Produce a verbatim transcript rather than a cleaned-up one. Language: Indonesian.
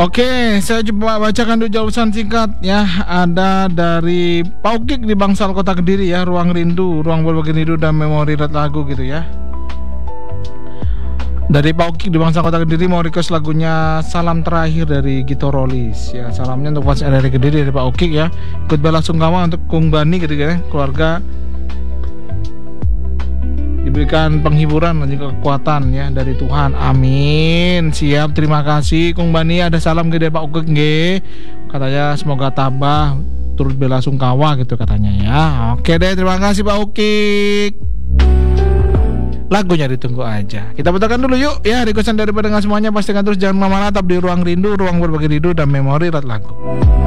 Oke, saya coba bacakan dulu jawaban singkat ya. Ada dari Pak Ukik di Bangsal Kota Kediri ya. Ruang rindu, ruang berbagi rindu dan memori red lagu gitu ya. Dari Pak Ukik di Bangsal Kota Kediri mau request lagunya Salam Terakhir dari Gito Rolis ya. Salamnya untuk fans dari Kediri dari Pak Ukik ya. Ikut bela sungkawa untuk Kung Bani gitu ya. Keluarga diberikan penghiburan dan juga kekuatan ya dari Tuhan. Amin. Siap, terima kasih Kung Bani. Ada salam gede Pak Ukik nge. Katanya semoga tabah turut bela sungkawa gitu katanya ya. Oke deh, terima kasih Pak Ukik. Lagunya ditunggu aja. Kita putarkan dulu yuk ya. Requestan dari pendengar semuanya. Pastikan terus jangan kemana-mana, tetap di Ruang Rindu, ruang berbagi rindu dan memori red lagu.